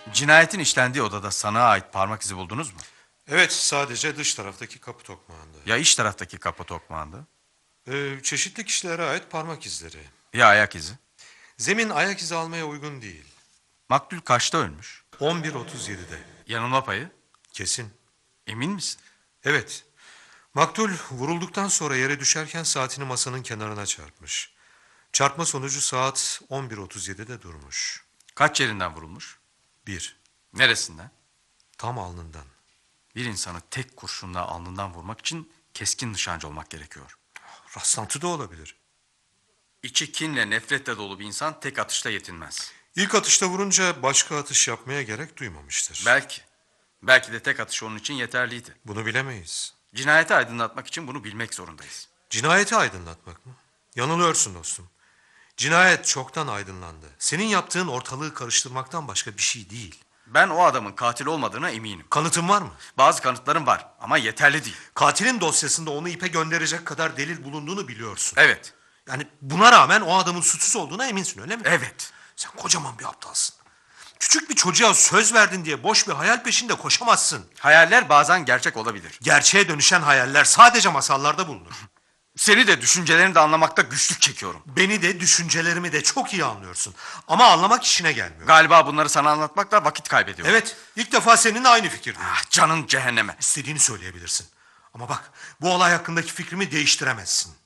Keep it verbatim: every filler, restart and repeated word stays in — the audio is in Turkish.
Cinayetin işlendiği odada sanığa ait parmak izi buldunuz mu? Evet, sadece dış taraftaki kapı tokmağında. Ya iç taraftaki kapı tokmağında? Ee, çeşitli kişilere ait parmak izleri. Ya ayak izi? Zemin ayak izi almaya uygun değil. Maktul kaçta ölmüş? on bir otuz yedide. Yanılma payı? Kesin. Emin misin? Evet. Maktul vurulduktan sonra yere düşerken saatini masanın kenarına çarpmış. Çarpma sonucu saat on bir otuz yedide durmuş. Kaç yerinden vurulmuş? Bir. Neresinden? Tam alnından. Bir insanı tek kurşunla alnından vurmak için keskin nişancı olmak gerekiyor. Rastlantı da olabilir. İçi kinle nefretle dolu bir insan tek atışla yetinmez. İlk atışta vurunca başka atış yapmaya gerek duymamıştır. Belki. Belki de tek atış onun için yeterliydi. Bunu bilemeyiz. Cinayeti aydınlatmak için bunu bilmek zorundayız. Cinayeti aydınlatmak mı? Yanılıyorsun dostum. Cinayet çoktan aydınlandı. Senin yaptığın ortalığı karıştırmaktan başka bir şey değil. Ben o adamın katil olmadığına eminim. Kanıtın var mı? Bazı kanıtlarım var ama yeterli değil. Katilin dosyasında onu ipe gönderecek kadar delil bulunduğunu biliyorsun. Evet. Yani buna rağmen o adamın suçsuz olduğuna eminsin, öyle mi? Evet. Sen kocaman bir aptalsın. Küçük bir çocuğa söz verdin diye boş bir hayal peşinde koşamazsın. Hayaller bazen gerçek olabilir. Gerçeğe dönüşen hayaller sadece masallarda bulunur. Seni de düşüncelerini de anlamakta güçlük çekiyorum. Beni de düşüncelerimi de çok iyi anlıyorsun. Ama anlamak işine gelmiyor. Galiba bunları sana anlatmakla vakit kaybediyorum. Evet, ilk defa seninle aynı fikirdeyim. Ah, canın cehenneme. İstediğini söyleyebilirsin. Ama bak, bu olay hakkındaki fikrimi değiştiremezsin.